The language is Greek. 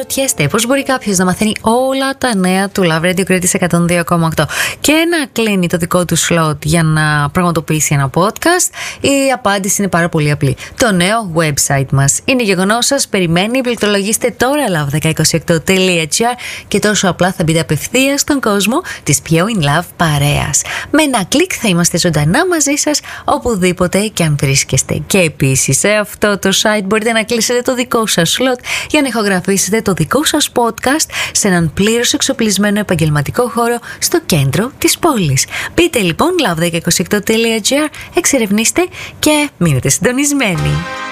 αναρωτιέστε πώς μπορεί κάποιος να μαθαίνει όλα τα νέα του Love Radio Crete 102,8 και να κλείνει το δικό του slot για να πραγματοποιήσει ένα podcast, η απάντηση είναι πάρα πολύ απλή. Το νέο website μας είναι γεγονός, σας περιμένει. Πληκτρολογήστε τώρα love168.gr και τόσο απλά θα μπείτε απευθείας στον κόσμο της πιο in love παρέας. Με ένα κλικ θα είμαστε ζωντανά μαζί σας οπουδήποτε και αν βρίσκεστε. Και επίσης σε αυτό το site μπορείτε να κλείσετε το δικό σας slot για να ηχογραφήσετε το δικό σας podcast σε έναν πλήρως εξοπλισμένο επαγγελματικό χώρο στο κέντρο της πόλης. Μπείτε λοιπόν love168.gr, εξερευνήστε και μείνετε συντονισμένοι.